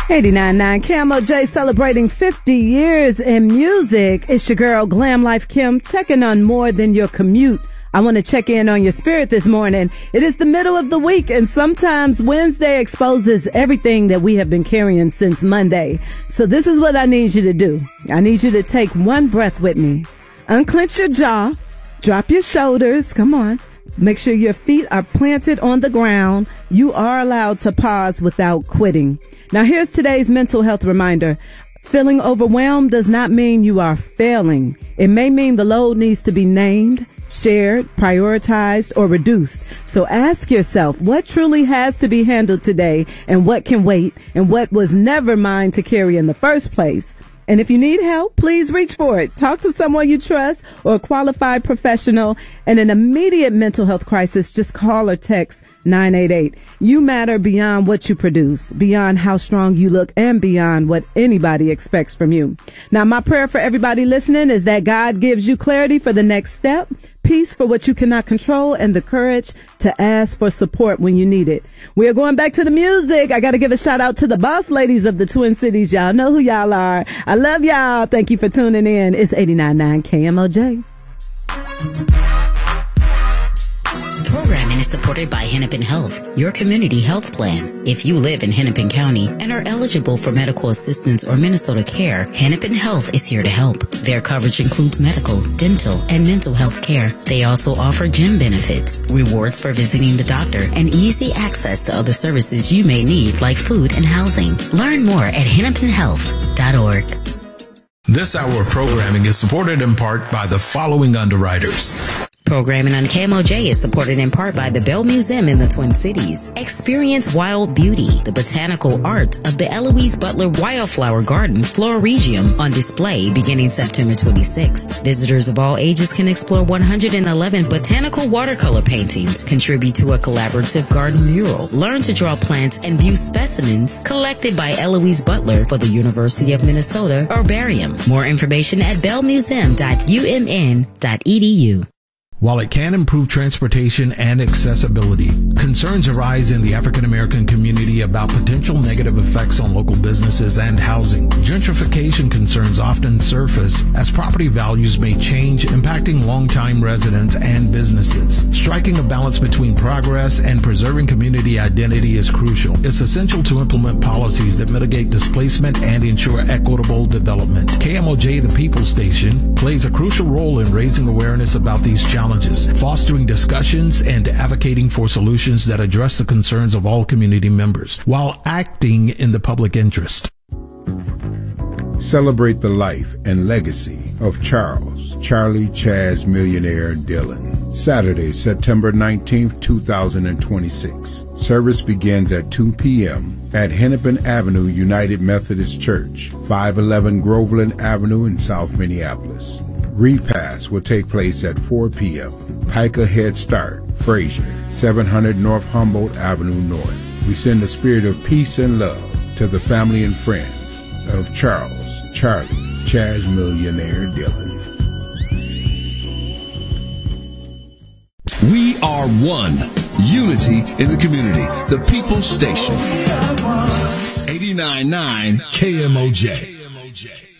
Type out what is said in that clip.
89.9 KMOJ celebrating 50 years in music. It's your girl, Glam Life Kim, checking on more than your commute. I want to check in on your spirit this morning. It is the middle of the week, and sometimes Wednesday exposes everything that we have been carrying since Monday. So this is what I need you to do. I need you to take one breath with me. Unclench your jaw. Drop your shoulders. Come on. Make sure your feet are planted on the ground. You are allowed to pause without quitting. Now, here's today's mental health reminder. Feeling overwhelmed does not mean you are failing. It may mean the load needs to be named, shared, prioritized, or reduced. So ask yourself, what truly has to be handled today, and what can wait, and what was never mine to carry in the first place? And if you need help, please reach for it. Talk to someone you trust or a qualified professional. And an immediate mental health crisis, just call or text 988. You matter beyond what you produce, beyond how strong you look, and beyond what anybody expects from you. Now, my prayer for everybody listening is that God gives you clarity for the next step, peace for what you cannot control, and the courage to ask for support when you need it. We are going back to the music. I got to give a shout out to the boss ladies of the Twin Cities. Y'all know who y'all are. I love y'all. Thank you for tuning in. It's 89.9 KMOJ. Programming is supported by Hennepin Health, your community health plan. If you live in Hennepin County and are eligible for medical assistance or Minnesota Care, Hennepin Health is here to help. Their coverage includes medical, dental, and mental health care. They also offer gym benefits, rewards for visiting the doctor, and easy access to other services you may need like food and housing. Learn more at hennepinhealth.org. This hour of programming is supported in part by the following underwriters. Programming on KMOJ is supported in part by the Bell Museum in the Twin Cities. Experience wild beauty, the botanical art of the Eloise Butler Wildflower Garden Florilegium on display beginning September 26th. Visitors of all ages can explore 111 botanical watercolor paintings, contribute to a collaborative garden mural, learn to draw plants, and view specimens collected by Eloise Butler for the University of Minnesota Herbarium. More information at bellmuseum.umn.edu. While it can improve transportation and accessibility, concerns arise in the African American community about potential negative effects on local businesses and housing. Gentrification concerns often surface as property values may change, impacting longtime residents and businesses. Striking a balance between progress and preserving community identity is crucial. It's essential to implement policies that mitigate displacement and ensure equitable development. KMOJ, the People Station, plays a crucial role in raising awareness about these challenges, fostering discussions and advocating for solutions that address the concerns of all community members while acting in the public interest. Celebrate the life and legacy of Charlie Chaz Millionaire Dillon. Saturday, September 19th, 2026. Service begins at 2 p.m. at Hennepin Avenue United Methodist Church, 511 Groveland Avenue in South Minneapolis. Repast will take place at 4 p.m. Piker Head Start, Frazier, 700 North Humboldt Avenue North. We send the spirit of peace and love to the family and friends of Charlie Chaz Millionaire Dillon. We are one. Unity in the community. The People's Station. 89.9 KMOJ.